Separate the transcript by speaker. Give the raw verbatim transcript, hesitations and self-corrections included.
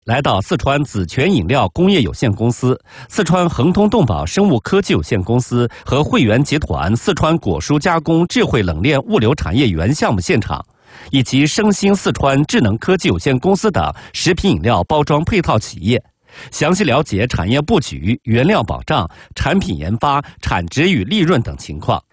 Speaker 1: 来到四川紫泉饮料工业有限公司、四川恒通动宝生物科技有限公司和汇源集团四川果蔬加工智慧冷链物流产业园项目现场，以及生兴四川智能科技有限公司等食品饮料包装配套企业，详细了解产业布局、原料保障、产品研发、产值与利润等情况。